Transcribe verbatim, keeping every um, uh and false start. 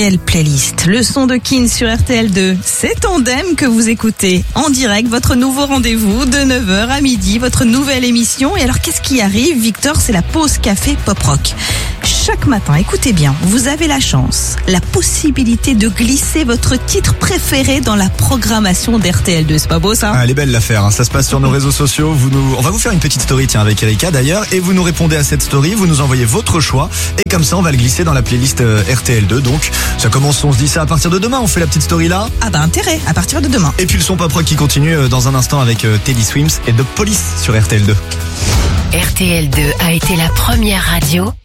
quelle playlist! Le son de Keane sur R T L deux. C'est Tandem que vous écoutez en direct, votre nouveau rendez-vous de neuf heures à midi, votre nouvelle émission. Et alors, qu'est-ce qui arrive, Victor? C'est la pause café pop-rock. Chaque matin, écoutez bien, vous avez la chance, la possibilité de glisser votre titre préféré dans la programmation d'R T L deux. C'est pas beau, ça? Ah, elle est belle l'affaire, hein. Ça se passe sur nos réseaux sociaux. Vous nous... On va vous faire une petite story, tiens, avec Erika d'ailleurs, et vous nous répondez à cette story, vous nous envoyez votre choix, et comme ça, on va le glisser dans la playlist euh, R T L deux. Donc, ça commence, on se dit ça à partir de demain, on fait la petite story là. Ah bah intérêt, à partir de demain. Et puis le son pop-rock qui continue euh, dans un instant avec euh, Teddy Swims et The Police sur R T L deux. R T L deux a été la première radio